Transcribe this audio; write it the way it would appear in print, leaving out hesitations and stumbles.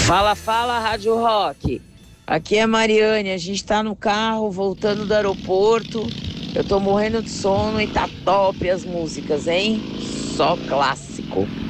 Fala, fala, Rádio Rock. Aqui é a Mariane, a gente tá no carro voltando do aeroporto. Eu tô morrendo de sono e tá top as músicas, hein? Só clássico.